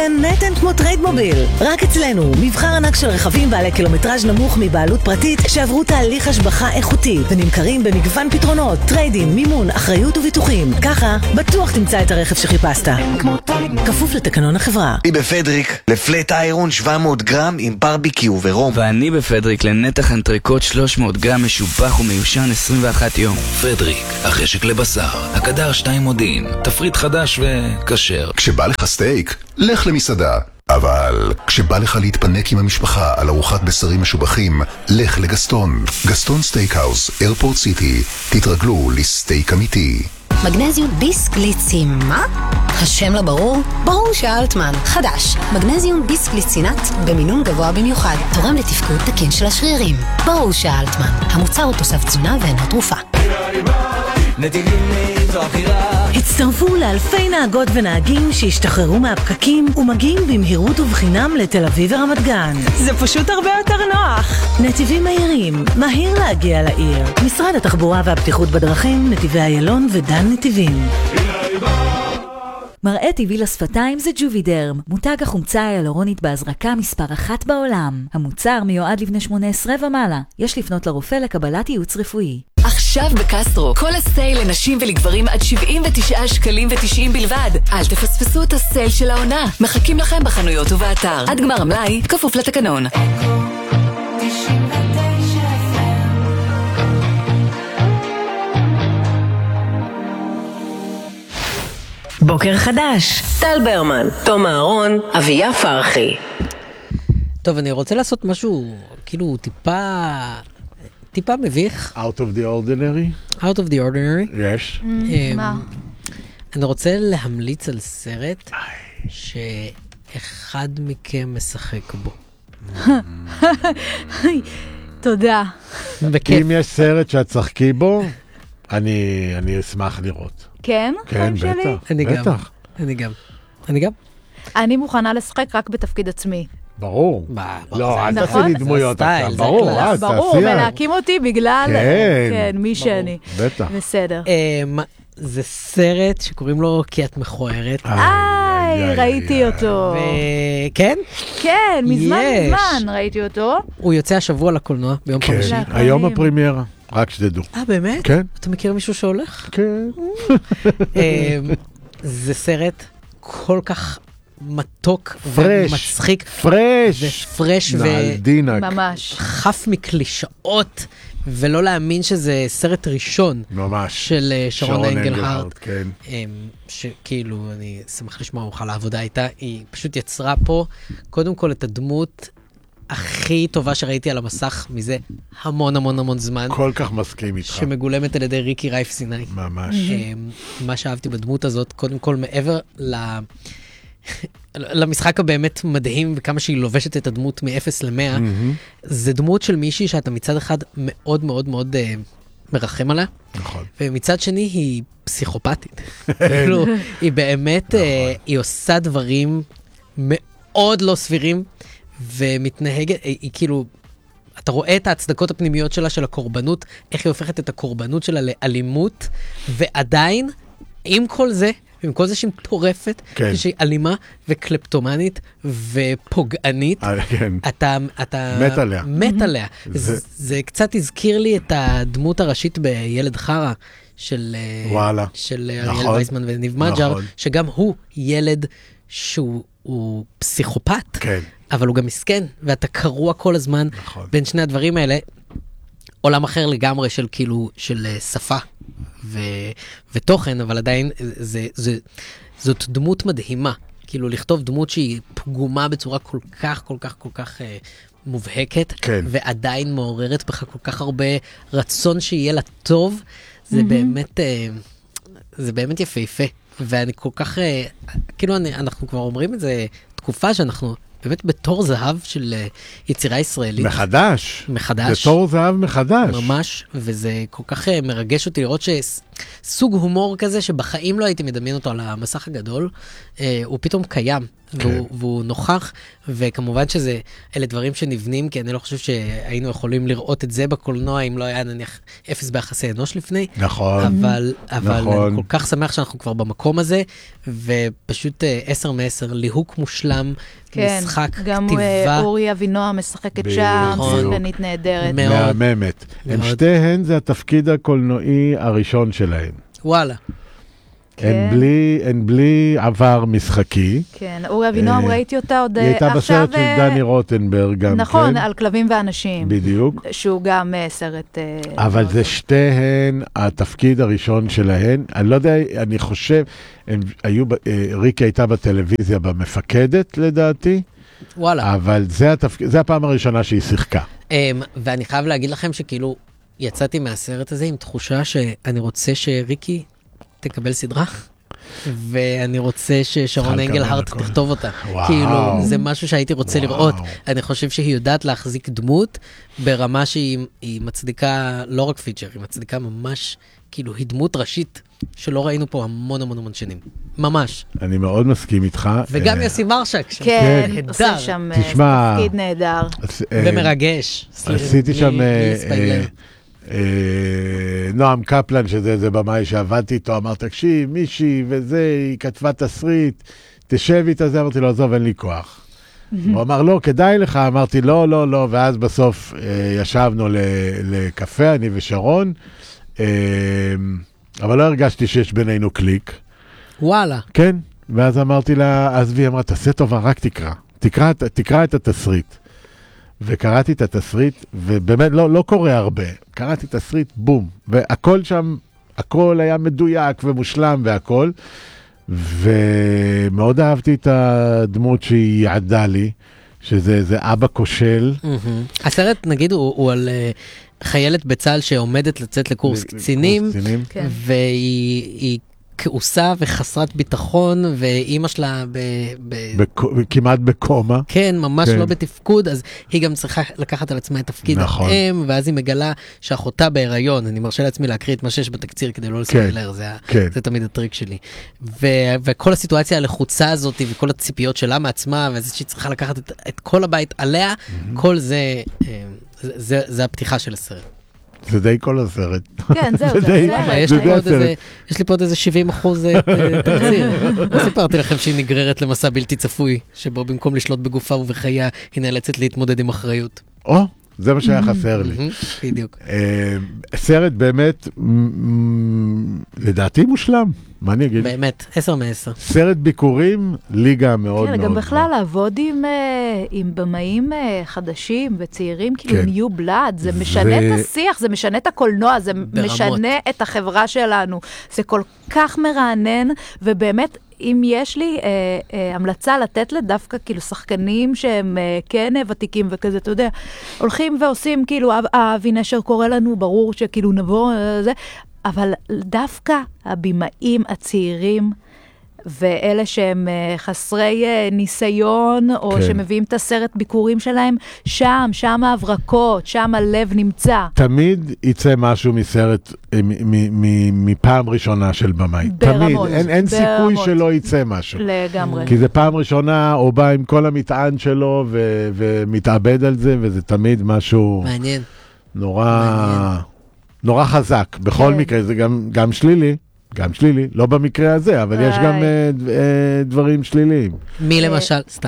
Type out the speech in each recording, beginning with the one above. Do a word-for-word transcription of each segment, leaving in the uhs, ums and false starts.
נתן כמו טריידמוביל. רק אצלנו, מבחר ענק של רכבים בעלי קילומטראז' נמוך מבעלות פרטית שעברו תהליך השבחה איכותי ונמכרים במגוון פתרונות, טריידים, מימון, אחריות וביטוחים. ככה, בטוח תמצא את הרכב שחיפשת. כפוף לתקנון החברה. אני בפדריק לפלט איירון שבע מאות גרם עם ברביקיו ורום. ואני בפדריק לנתח אנטריקוט שלוש מאות גרם משובח ומיושן עשרים ואחד יום. פדריק, החשק לבשר, הקדר שתיים מודיעין, תפריט חדש וכשר. כשבא לך סטייק, לך למסעדה. אבל כשבא לך להתפנק עם המשפחה על ארוחת בשרים משובחים, לך לגסטון. גסטון סטייקהאוס, איירפורט סיטי. תתרגלו לסטייק אמיתי. מגנזיום ביסקליצים, מה? השם לא ברור? ברור שאלטמן. חדש, מגנזיום ביסקליצינט במינון גבוה במיוחד, תורם לתפקוד תקין של השרירים. ברור שאלטמן. המוצר הוא תוסף תזונה ואינו תרופה. הצטרפו לאלפי נהגות ונהגים שהשתחררו מהפקקים ומגיעים במהירות ובחינם לתל אביב ורמת גן. זה פשוט הרבה יותר נוח. נתיבים מהירים, מהיר להגיע לעיר. משרד התחבורה והבטיחות בדרכים, נתיבי איילון ודן נתיבים. מראה טבעי לשפתיים זה ג'ובידרם, מותג החומצה היאלורונית בהזרקה מספר אחת בעולם. המוצר מיועד לבני שמונה עשרה ומעלה. יש לפנות לרופא לקבלת ייעוץ רפואי. עכשיו בקסטרו, כל הסייל לנשים ולגברים עד שבעים ותשעה שקלים ותשעים בלבד. אל תפספסו את הסייל של העונה. מחכים לכם בחנויות ובאתר. עד גמר המלאי, כפוף לתקנון. בוקר חדש, טל ברמן, תום אהרון, אביה פרחי. טוב, אני רוצה לעשות משהו כאילו טיפה טיפה מביך. Out of the ordinary? Out of the ordinary. יש. מה? אני רוצה להמליץ על סרט שאחד מכם משחק בו. תודה. אם יש סרט שאת שחקי בו, אני אני אשמח לראות. כן? כן, בטח. אני גם. אני גם. אני גם. אני מוכנה לשחק רק בתפקיד עצמי. ברור. לא, אל תעשי לי דמויות עכשיו. ברור, אז ברור, ולהקים אותי בגלל מי שאני. בטח. בסדר. זה סרט שקוראים לו כי את מכוערת. איי, ראיתי אותו. כן? כן, מזמן מזמן ראיתי אותו. הוא יוצא השבוע לקולנוע ביום חמישי. היום הפרימיירה, רק שתדעו. אה, באמת? כן. אתה מכיר מישהו שהולך? כן. זה סרט כל כך מתוק פרש, ומצחיק. פרש. ופרש ממש. חף מקלישאות. ולא להאמין שזה סרט ראשון ממש של שרון אנגלהארט, כן. שכאילו אני שמח לשמוע ממך לעבודה איתה, היא פשוט יצרה פה קודם כל את הדמות הכי טובה שראיתי על המסך מזה המון המון המון זמן. כל כך מסכים איתך. שמגולמת על ידי ריקי רייף סיני. ממש. מה שאהבתי בדמות הזאת, קודם כל מעבר ל... למשחק הבאמת מדהים וכמה שהיא לובשת את הדמות מ-אפס ל-מאה, זה דמות של מישהי שאתה מצד אחד מאוד מאוד מאוד מרחם עליה, ומצד שני היא פסיכופתית. כאילו, היא באמת, היא עושה דברים מאוד לא סבירים, ומתנהגת, היא כאילו, אתה רואה את ההצדקות הפנימיות שלה, של הקורבנות, איך היא הופכת את הקורבנות שלה לאלימות, ועדיין, עם כל זה, עם כל זה שהיא מטורפת, כן. שהיא אלימה וקלפטומנית ופוגענית, כן. אתה, אתה מת עליה. מת עליה. זה... זה, זה קצת הזכיר לי את הדמות הראשית בילד חרה, של, וואלה. של נכון. אריאל וייסמן וניב מג'ר, נכון. שגם הוא ילד שהוא הוא פסיכופת, כן. אבל הוא גם מסכן, ואתה קרוע כל הזמן נכון. בין שני הדברים האלה, עולם אחר לגמרי של כאילו, של שפה ו, ותוכן, אבל עדיין זה, זה, זאת דמות מדהימה. כאילו לכתוב דמות שהיא פגומה בצורה כל כך, כל כך, כל כך אה, מובהקת, כן. ועדיין מעוררת בך כל כך הרבה רצון שיהיה לה טוב, זה mm-hmm. באמת, אה, זה באמת יפהפה. ואני כל כך, אה, כאילו אני, אנחנו כבר אומרים את זה תקופה שאנחנו... באמת בתור זהב של יצירה ישראלית. מחדש. מחדש. בתור זהב מחדש. ממש, וזה כל כך מרגש אותי לראות סוג הומור כזה שבחיים לא הייתי מדמיין אותו על המסך הגדול, הוא פתאום קיים, והוא, והוא נוכח, וכמובן שזה, אלה דברים שנבנים, כי אני לא חושב שהיינו יכולים לראות את זה בקולנוע, אם לא היה נניח אפס ביחסי אנוש לפני. נכון. אבל, אבל נכון. אני כל כך שמח שאנחנו כבר במקום הזה, ופשוט עשר מעשר, ליהוק מושלם, כן, משחק, גם כתיבה. גם אורי אבינועם משחקת שם, שחקנית נהדרת. מהממת. הם שתיהן זה התפקיד הקולנועי הראשון שלהם. וואלה. הן בלי, הן בלי עבר משחקי. כן, אורי אבינועם ראיתי אותה עוד עכשיו. היא הייתה בסרט של דני רוטנברג גם, נכון, כן? על כלבים ואנשים. בדיוק. שהוא גם סרט... אבל זה שתיהן התפקיד הראשון שלהן. אני לא יודע, אני חושב, הם היו, ריקי הייתה בטלוויזיה במפקדת לדעתי. וואלה. אבל זה התפקיד, זה הפעם הראשונה שהיא שיחקה. ואני חייב להגיד לכם שכאילו, יצאתי מהסרט הזה עם תחושה שאני רוצה שריקי תקבל סדרה, ואני רוצה ששרון אנגלהארט תכתוב אותה. כאילו, זה משהו שהייתי רוצה לראות. אני חושב שהיא יודעת להחזיק דמות ברמה שהיא מצדיקה, לא רק פיצ'ר, היא מצדיקה ממש, כאילו, היא דמות ראשית שלא ראינו פה המון המון המון שנים. ממש. אני מאוד מסכים איתך. וגם יוסי מרשק. כן, עושה שם תפקיד נהדר. ומרגש. עשיתי שם... נועם קפלן, שזה זה במאי שעבדתי איתו, אמר, תקשיב, מישהי וזה, היא כתבה תסריט, תשב איתה זה, אמרתי לו, עזוב, אין לי כוח. הוא אמר, לא, כדאי לך, אמרתי, לא, לא, לא, ואז בסוף ישבנו לקפה, אני ושרון, אבל לא הרגשתי שיש בינינו קליק. וואלה. כן, ואז אמרתי לה, אז והיא אמרה, תעשה טובה, רק תקרא. תקרא, תקרא את התסריט. וקראתי את התסריט, ובאמת לא, לא קורה הרבה. קראתי את התסריט, בום. והכל שם, הכל היה מדויק ומושלם והכל. ומאוד אהבתי את הדמות שהיא יעדה לי, שזה זה אבא כושל. הסרט, נגיד, הוא, הוא על uh, חיילת בצה"ל שעומדת לצאת לקורס קצינים, כן. והיא כעוסה וחסרת ביטחון, ואימא שלה ב... ב... בכ... כמעט בקומה. כן, ממש כן. לא בתפקוד, אז היא גם צריכה לקחת על עצמה את תפקיד נכון. האם, ואז היא מגלה שאחותה בהיריון. אני מרשה לעצמי להקריא את מה שיש בתקציר כדי לא לספילר, כן. זה, כן. זה תמיד הטריק שלי. ו... וכל הסיטואציה הלחוצה הזאת, וכל הציפיות שלה מעצמה, וזה שהיא צריכה לקחת את, את כל הבית עליה, mm-hmm. כל זה, זה, זה, זה הפתיחה של הסרט. זה די כל הסרט. כן, זהו, זה הסרט. יש לי פה עוד איזה שבעים אחוז תקציר. לא סיפרתי לכם שהיא נגררת למסע בלתי צפוי, שבו במקום לשלוט בגופה ובחייה, היא נאלצת להתמודד עם אחריות. או, זה מה שהיה חסר לי. בדיוק. סרט באמת, לדעתי מושלם. מה אני אגיד? באמת, עשר מעשר. סרט ביקורים, ליגה מאוד מאוד. כן, גם בכלל לעבוד עם במאים חדשים וצעירים, כאילו ניו בלאד, זה משנה את השיח, זה משנה את הקולנוע, זה משנה את החברה שלנו. זה כל כך מרענן, ובאמת, אם יש לי אה, אה, המלצה לתת לדווקא כאילו שחקנים שהם אה, כן ותיקים וכזה, אתה יודע, הולכים ועושים כאילו, אבי נשר קורא לנו, ברור שכאילו נבוא, אה, זה, אבל דווקא הבימאים הצעירים, ואלה שהם uh, חסרי uh, ניסיון, או כן. שמביאים את הסרט ביקורים שלהם, שם, שם ההברקות, שם הלב נמצא. תמיד יצא משהו מסרט, מפעם ראשונה של במאי. ברמות. תמיד, אין, אין סיכוי שלא יצא משהו. לגמרי. כי זה פעם ראשונה, הוא בא עם כל המטען שלו, ו- ומתאבד על זה, וזה תמיד משהו... מעניין. נורא... מעניין. נורא חזק. בכל כן. מקרה, זה גם, גם שלילי. גם שלילי, לא במקרה הזה, אבל יש גם דברים שליליים. מי למשל? סתם.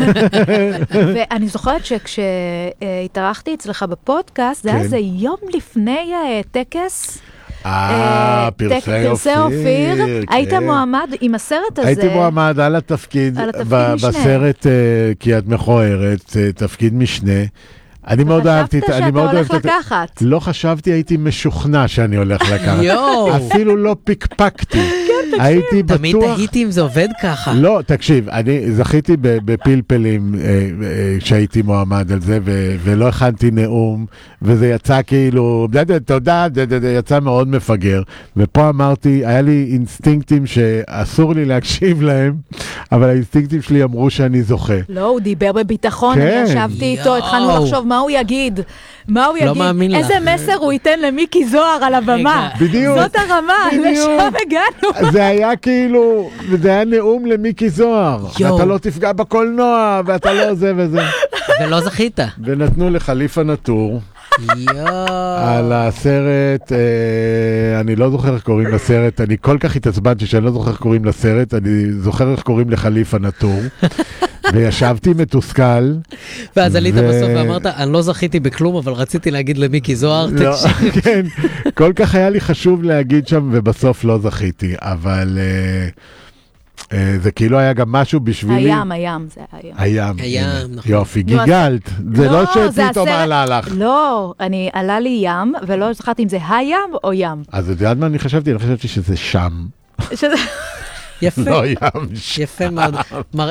ואני זוכרת שכשהתארחתי אצלך בפודקאסט, זה היה זה יום לפני טקס... אה, פרסי אופיר. היית מועמד עם הסרט הזה. הייתי מועמד על התפקיד, בסרט כי את מכוערת, תפקיד משנה. אני מאוד אהבתי, וחשבת שאתה הולך לקחת. לא חשבתי, הייתי משוכנע שאני הולך לקחת. אפילו לא פיקפקתי. כן, הייתי בטוח... תמיד תהיתי אם זה עובד ככה. לא, תקשיב, אני זכיתי בפלפלים שהייתי מועמד על זה, ולא הכנתי נאום, וזה יצא כאילו, תודה, זה יצא מאוד מפגר, ופה אמרתי, היה לי אינסטינקטים שאסור לי להקשיב להם, אבל האינסטינקטים שלי אמרו שאני זוכה. לא, הוא דיבר בביטחון, אני ישבתי איתו, התחלנו לחשוב מה הוא יגיד, מה הוא יגיד, איזה מסר הוא ייתן למיקי זוהר על הבמה. בדיוק. זאת הרמה, לשם הגענו. זה היה כאילו, זה היה נאום למיקי זוהר. ואתה לא תפגע בקולנוע, ואתה לא זה וזה. ולא זכית. ונתנו לחליפה נטור. על הסרט, אני לא זוכר איך קוראים לסרט, אני כל כך התעצבנתי שאני לא זוכר איך קוראים לסרט, אני זוכר איך קוראים לחליפה נטור. וישבתי מתוסכל. ואז עלית בסוף ואמרת, אני לא זכיתי בכלום, אבל רציתי להגיד למיקי זוהר, תקשיב. כן, כל כך היה לי חשוב להגיד שם, ובסוף לא זכיתי, אבל זה כאילו היה גם משהו בשבילי. הים, הים, זה הים. הים, יופי, גיגלת. זה לא שפתאום עלה לך. לא, אני עלה לי ים, ולא זכרתי אם זה הים או ים. אז את יודעת מה אני חשבתי? אני חשבתי שזה שם. יפה. לא ים. יפה מאוד.